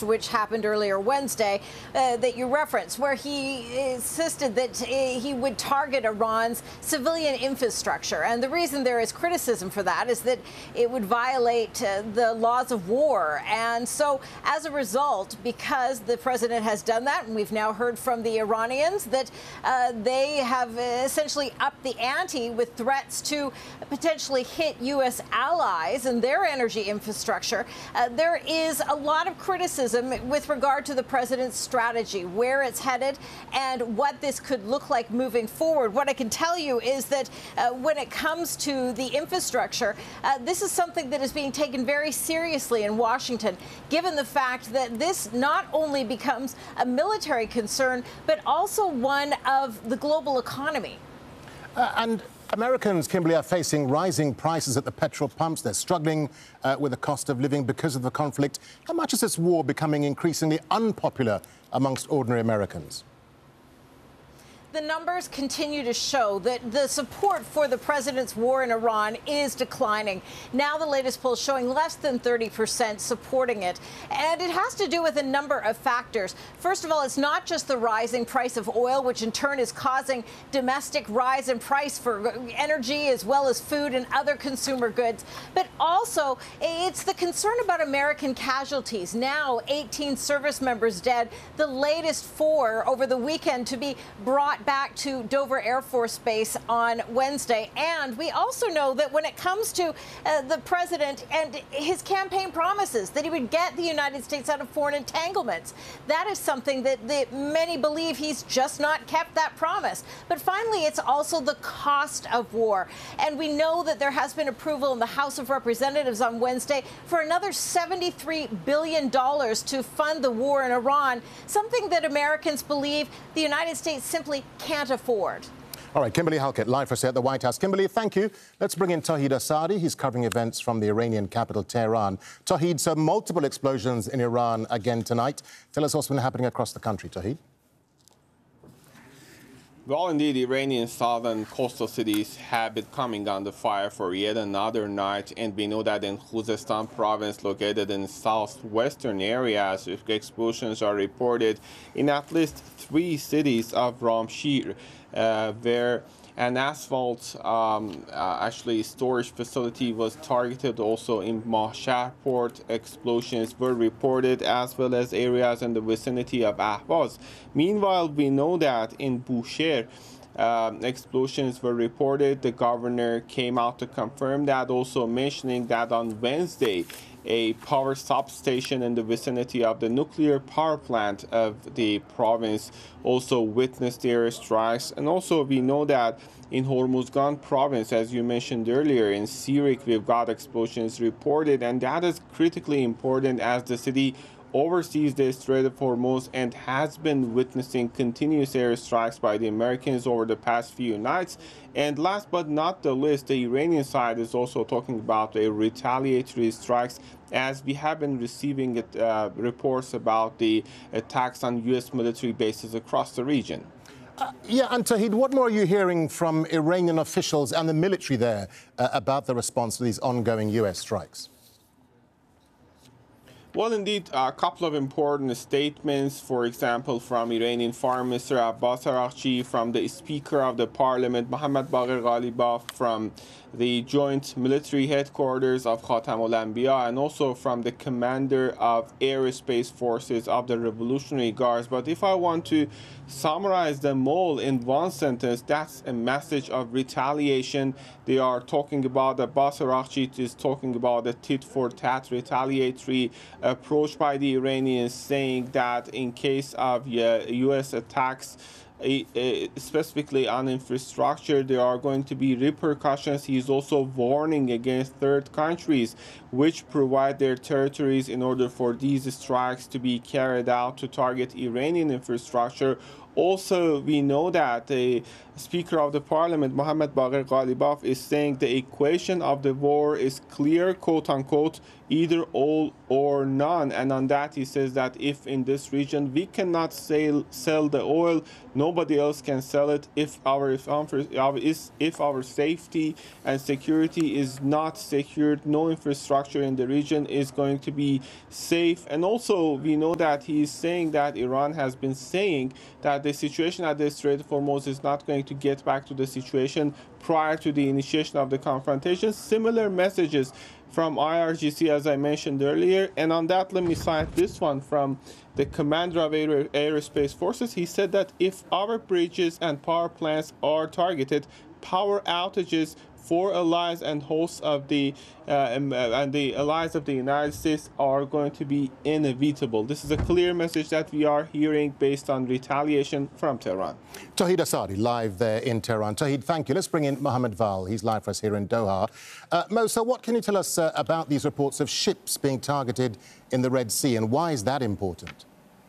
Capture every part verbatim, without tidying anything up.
which happened earlier Wednesday, uh, that you referenced, where he insisted that uh, he would target Iran's civilian infrastructure. And the reason there is criticism for that is that it would violate uh, the laws of war. And so as a result, because the president has done that, and we've now heard from the Iranians that uh, they have essentially upped the ante with threats to potentially hit U S allies and their energy infrastructure, uh, there is a lot of criticism with regard to the president's strategy, where it's headed, and what this could look like moving forward. What I can tell you is that uh, when it comes to the infrastructure, uh, this is something that is being taken very seriously in Washington, given the fact that this not only becomes a military concern, but also one of the global economy. Uh, and Americans, Kimberly, are facing rising prices at the petrol pumps. They're struggling uh, with the cost of living because of the conflict. How much is this war becoming increasingly unpopular amongst ordinary Americans? The numbers continue to show that the support for the president's war in Iran is declining. Now the latest poll showing less than thirty percent supporting it. And it has to do with a number of factors. First of all, it's not just the rising price of oil, which in turn is causing domestic rise in price for energy as well as food and other consumer goods. But also, it's the concern about American casualties. Now, eighteen service members dead, the latest four over the weekend to be brought back to Dover Air Force Base on Wednesday. And we also know that when it comes to uh, the president and his campaign promises that he would get the United States out of foreign entanglements, that is something that, that many believe he's just not kept that promise. But finally, it's also the cost of war. And we know that there has been approval in the House of Representatives on Wednesday for another seventy-three billion dollars to fund the war in Iran, something that Americans believe the United States simply can't afford. All right, Kimberly Halkett, live for us at the White House. Kimberly, thank you. Let's bring in Tauhid Asadi. He's covering events from the Iranian capital, Tehran. Tauhid, so multiple explosions in Iran again tonight. Tell us what's been happening across the country, Tauhid. Well, indeed, Iranian southern coastal cities have been coming under fire for yet another night, and we know that in Khuzestan province, located in southwestern areas, explosions are reported in at least three cities of Ramshir, uh, where an asphalt um, uh, actually storage facility was targeted. Also in Mahshar port, explosions were reported, as well as areas in the vicinity of Ahvaz. Meanwhile, we know that in Bushehr, Um, explosions were reported. The governor came out to confirm that, also mentioning that on Wednesday, a power substation in the vicinity of the nuclear power plant of the province also witnessed airstrikes. And also we know that in Hormuzgan province, as you mentioned earlier, in Sirik, we've got explosions reported, and that is critically important as the city oversees the Strait of Hormuz and has been witnessing continuous airstrikes by the Americans over the past few nights. And last but not the least, the Iranian side is also talking about a retaliatory strikes, as we have been receiving it, uh, reports about the attacks on U S military bases across the region. Uh, yeah, and Tauhid, what more are you hearing from Iranian officials and the military there uh, about the response to these ongoing U S strikes? Well, indeed, a couple of important statements, for example, from Iranian Foreign Minister Abbas Araghchi, from the Speaker of the Parliament, Mohammad Bagher Ghalibaf, from the Joint Military Headquarters of Khatam al-Anbiya, and also from the Commander of Aerospace Forces of the Revolutionary Guards. But if I want to summarize them all in one sentence, that's a message of retaliation. They are talking about, Abbas Araghchi is talking about a tit-for-tat retaliatory approach by the Iranians, saying that in case of uh, U S attacks, specifically on infrastructure, there are going to be repercussions. He is also warning against third countries which provide their territories in order for these strikes to be carried out to target Iranian infrastructure. Also, we know that the Speaker of the Parliament, Mohammad Bagher Ghalibaf, is saying the equation of the war is clear, quote unquote, either all or none. And on that, he says that if in this region we cannot sell, sell the oil, nobody else can sell it. If our, if our, if our safety and security is not secured, no infrastructure in the region is going to be safe. And also, we know that he's saying that Iran has been saying that the situation at the Strait of Hormuz is not going to get back to the situation prior to the initiation of the confrontation. Similar messages from I R G C, as I mentioned earlier. And on that, let me cite this one from the commander of Aer Aerospace Forces. He said that if our bridges and power plants are targeted, power outages for allies and hosts of the uh, and the allies of the United States are going to be inevitable. This is a clear message that we are hearing based on retaliation from Tehran. Tauhid Asadi, live there in Tehran. Tauhid, thank you. Let's bring in Mohammed Val. He's live for us here in Doha. Uh, Mo, so what can you tell us uh, about these reports of ships being targeted in the Red Sea, and why is that important?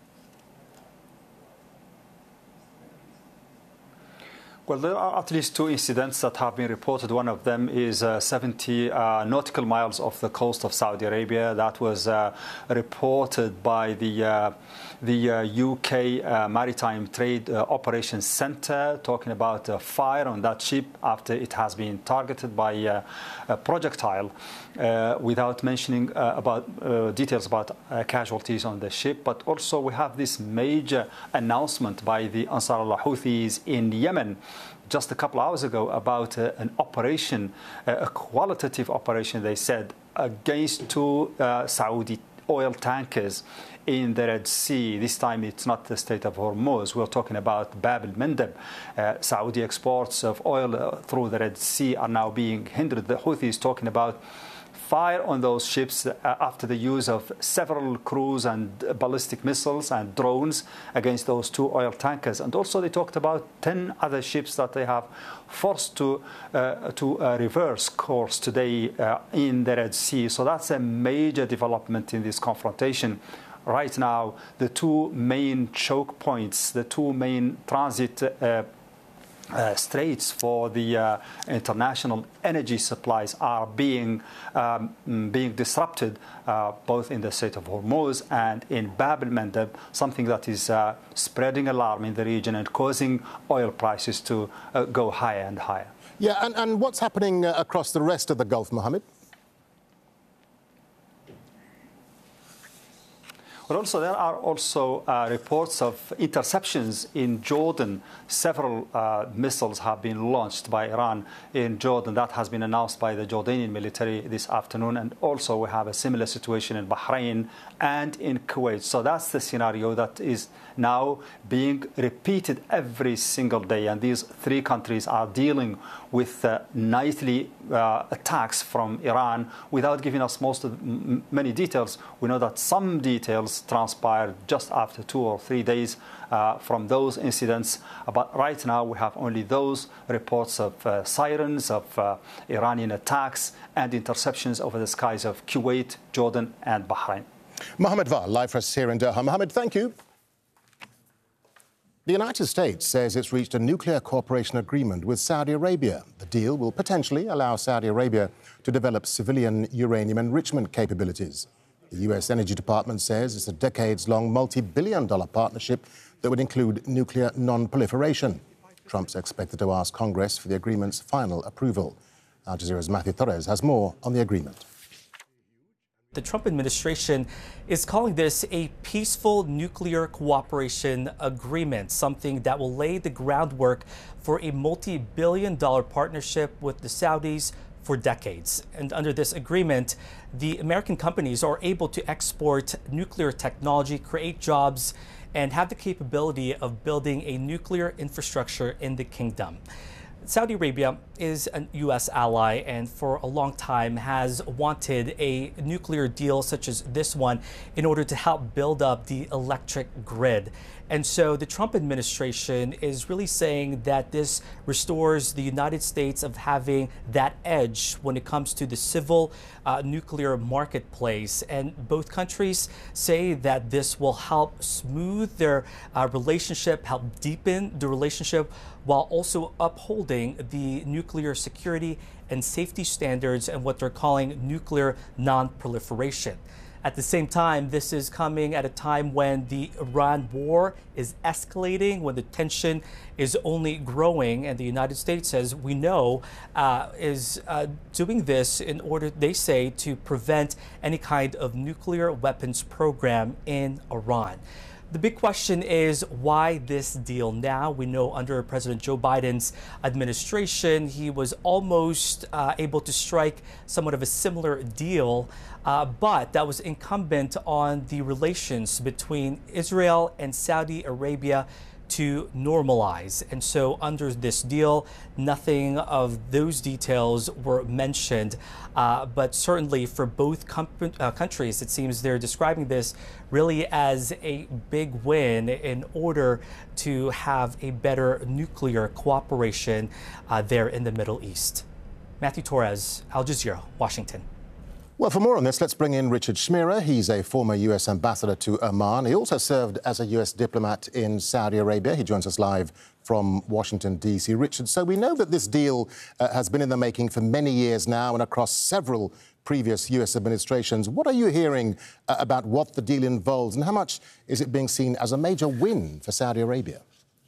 Well, there are at least two incidents that have been reported. One of them is uh, seventy uh, nautical miles off the coast of Saudi Arabia. That was uh, reported by the uh, the uh, U K uh, Maritime Trade uh, Operations Centre, talking about a fire on that ship after it has been targeted by uh, a projectile, uh, without mentioning uh, about uh, details about uh, casualties on the ship. But also we have this major announcement by the Ansar Allah Houthis in Yemen just a couple of hours ago about uh, an operation, uh, a qualitative operation, they said, against two uh, Saudi oil tankers in the Red Sea. This time it's not the Strait of Hormuz. We're talking about Bab el-Mandeb. Uh, Saudi exports of oil uh, through the Red Sea are now being hindered. The Houthis talking about fire on those ships uh, after the use of several cruise and ballistic missiles and drones against those two oil tankers. And also they talked about ten other ships that they have forced to uh, to uh, reverse course today uh, in the Red Sea. So that's a major development in this confrontation. Right now, the two main choke points, the two main transit uh, Uh, straits for the uh, international energy supplies are being um, being disrupted, uh, both in the Strait of Hormuz and in Bab el-Mandeb, something that is uh, spreading alarm in the region and causing oil prices to uh, go higher and higher. Yeah, and, and what's happening uh, across the rest of the Gulf, Mohammed? But also there are also uh, reports of interceptions in Jordan. Several uh, missiles have been launched by Iran in Jordan. That has been announced by the Jordanian military this afternoon. And also we have a similar situation in Bahrain and in Kuwait. So that's the scenario that is now being repeated every single day. And these three countries are dealing with uh, nightly uh, attacks from Iran without giving us most of m many details. We know that some details transpired just after two or three days uh, from those incidents. But right now we have only those reports of uh, sirens, of uh, Iranian attacks and interceptions over the skies of Kuwait, Jordan and Bahrain. Mohammed Val, live for us here in Doha. Mohammed, thank you. The United States says it's reached a nuclear cooperation agreement with Saudi Arabia. The deal will potentially allow Saudi Arabia to develop civilian uranium enrichment capabilities. The U S Energy Department says it's a decades-long, multi-billion dollar partnership that would include nuclear non-proliferation. Trump's expected to ask Congress for the agreement's final approval. Al Jazeera's Matthew Torres has more on the agreement. The Trump administration is calling this a peaceful nuclear cooperation agreement, something that will lay the groundwork for a multi-billion dollar partnership with the Saudis for decades. And under this agreement, the American companies are able to export nuclear technology, create jobs, and have the capability of building a nuclear infrastructure in the kingdom. Saudi Arabia is a U S ally and for a long time has wanted a nuclear deal such as this one in order to help build up the electric grid. And so the Trump administration is really saying that this restores the United States of having that edge when it comes to the civil uh, nuclear marketplace. And both countries say that this will help smooth their uh, relationship, help deepen the relationship, while also upholding the nuclear security and safety standards and what they're calling nuclear non-proliferation. At the same time, this is coming at a time when the Iran war is escalating, when the tension is only growing, and the United States, as we know, uh, is uh, doing this in order, they say, to prevent any kind of nuclear weapons program in Iran. The big question is, why this deal now? We know under President Joe Biden's administration, he was almost uh, able to strike somewhat of a similar deal, uh, but that was incumbent on the relations between Israel and Saudi Arabia to normalize. And so under this deal, nothing of those details were mentioned. Uh, but certainly for both uh, countries, it seems they're describing this really as a big win in order to have a better nuclear cooperation uh, there in the Middle East. Matthew Torres, Al Jazeera, Washington. Well, for more on this, let's bring in Richard Schmierer. He's a former U S ambassador to Oman. He also served as a U S diplomat in Saudi Arabia. He joins us live from Washington, D C Richard, so we know that this deal uh, has been in the making for many years now and across several previous U S administrations. What are you hearing uh, about what the deal involves and how much is it being seen as a major win for Saudi Arabia?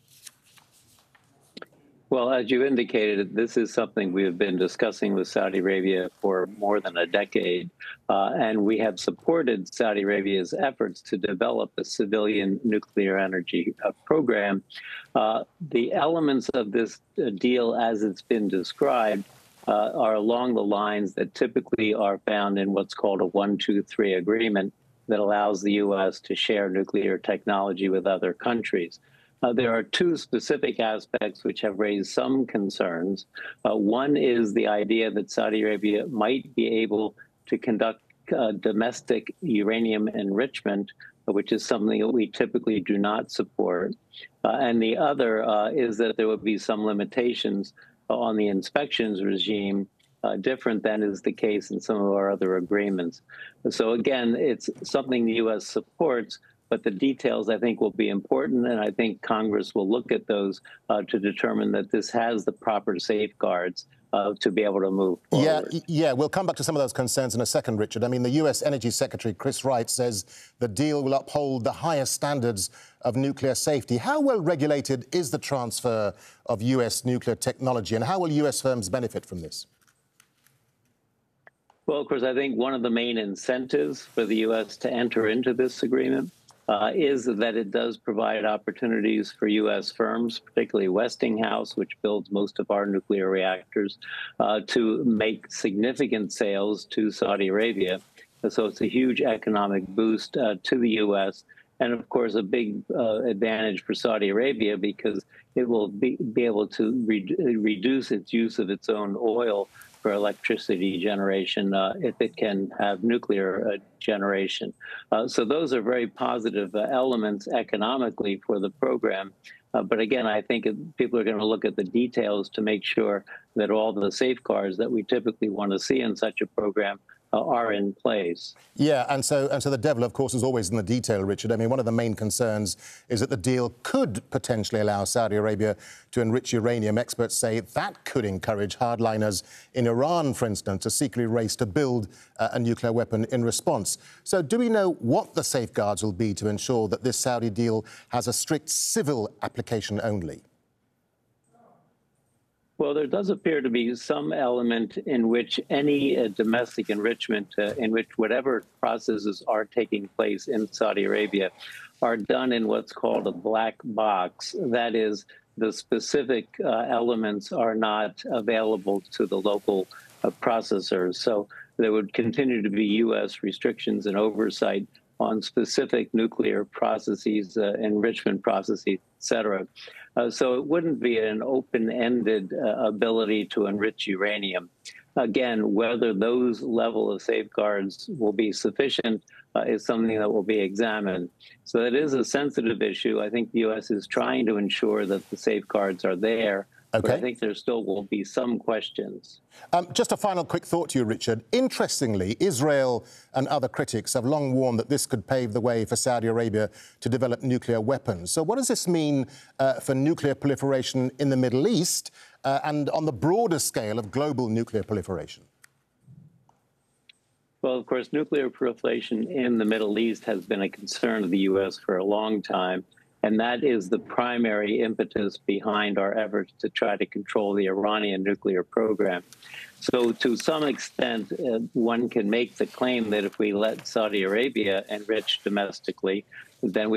Well, as you indicated, this is something we have been discussing with Saudi Arabia for more than a decade, uh, and we have supported Saudi Arabia's efforts to develop a civilian nuclear energy uh, program. Uh, the elements of this uh, deal, as it's been described, uh, are along the lines that typically are found in what's called a one two three agreement that allows the U S to share nuclear technology with other countries. Uh, there are two specific aspects which have raised some concerns. Uh, one is the idea that Saudi Arabia might be able to conduct uh, domestic uranium enrichment, which is something that we typically do not support. Uh, and the other uh, is that there would be some limitations on the inspections regime, uh, different than is the case in some of our other agreements. So again, it's something the U S supports, but the details, I think, will be important, and I think Congress will look at those uh, to determine that this has the proper safeguards uh, to be able to move forward. Yeah, yeah, we'll come back to some of those concerns in a second, Richard. I mean, the U S Energy Secretary, Chris Wright, says the deal will uphold the highest standards of nuclear safety. How well regulated is the transfer of U S nuclear technology, and how will U S firms benefit from this? Well, of course, I think one of the main incentives for the U S to enter into this agreement Uh, is that it does provide opportunities for U S firms, particularly Westinghouse, which builds most of our nuclear reactors, uh, to make significant sales to Saudi Arabia. So it's a huge economic boost uh, to the U S and, of course, a big uh, advantage for Saudi Arabia because it will be, be able to re reduce its use of its own oil for electricity generation uh, if it can have nuclear uh, generation. Uh, so those are very positive uh, elements economically for the program. Uh, but again, I think it, people are going to look at the details to make sure that all the safeguards that we typically want to see in such a program Uh, are in place. Yeah, and so and so the devil, of course, is always in the detail, Richard. I mean, one of the main concerns is that the deal could potentially allow Saudi Arabia to enrich uranium. Experts say that could encourage hardliners in Iran, for instance, to secretly race to build uh, a nuclear weapon in response. So do we know what the safeguards will be to ensure that this Saudi deal has a strict civil application only? Well, there does appear to be some element in which any uh, domestic enrichment, uh, in which whatever processes are taking place in Saudi Arabia are done in what's called a black box. That is, the specific uh, elements are not available to the local uh, processors. So there would continue to be U S restrictions and oversight on specific nuclear processes, uh, enrichment processes, et cetera. Uh, so it wouldn't be an open-ended uh, ability to enrich uranium. Again, whether those level of safeguards will be sufficient uh, is something that will be examined. So it is a sensitive issue. I think the U S is trying to ensure that the safeguards are there. Okay. But I think there still will be some questions. Um, just a final quick thought to you, Richard. Interestingly, Israel and other critics have long warned that this could pave the way for Saudi Arabia to develop nuclear weapons. So what does this mean uh, for nuclear proliferation in the Middle East uh, and on the broader scale of global nuclear proliferation? Well, of course, nuclear proliferation in the Middle East has been a concern of the U S for a long time. And that is the primary impetus behind our efforts to try to control the Iranian nuclear program. So to some extent, uh, one can make the claim that if we let Saudi Arabia enrich domestically, then we